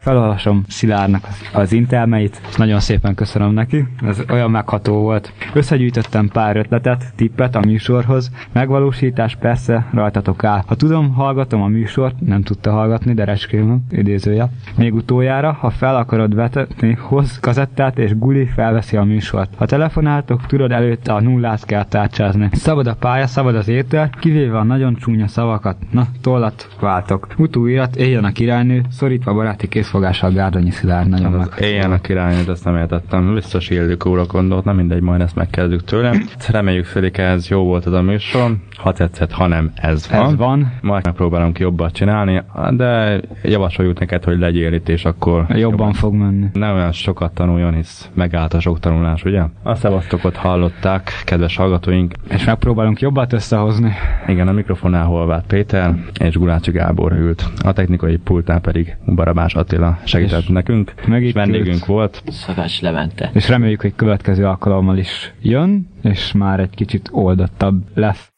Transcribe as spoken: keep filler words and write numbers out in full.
Felolvasom Szilárdnak az intelmeit, és nagyon szépen köszönöm neki, ez olyan megható volt. Összegyűjtöttem pár ötletet, tippet a műsorhoz, megvalósítás persze rajtatok áll. Ha tudom, hallgatom a műsort, nem tudta hallgatni, de recskélem, idézője. Még utoljára, ha fel akarod vetetni, hoz kazettát és Guli felveszi a műsort. Ha telefonáltok, tudod, előtte a nullát kell tárcsázni. Szabad a pálya, szabad az éter, kivéve a nagyon csúnya szavakat. Na, tollat váltok. Utóirat, éljen a királynő, szorítva baráti készfogással Gárdonyi Szilárd, nagyon meg. Éljen a királynőt, ezt nem értettem. Biztos Ildikóra gondolt, nem mindegy, majd ezt megkezdjük tőle. Reméljük, Félike, ez jó volt az a műsor. Ha tetszett, ha nem, ez van. Ez van. Majd megpróbálom ki jobbat csinálni, de javasoljuk neked, hogy legyél itt, és akkor jobban, jobban fog menni. Nem olyan sokat tanuljon, hisz megállt a sok tanulás, ugye? A szevasztokot hallották, kedves hallgatóink. És megpróbálunk jobbat összehozni. Igen, a mikrofonnál Horváth Péter és Gulácsi Gábor ült. A technikai pultán pedig Barabás Attila segített és nekünk. És vendégünk volt Szakács Levente. És reméljük, hogy következő alkalommal is jön, és már egy kicsit oldottabb lesz.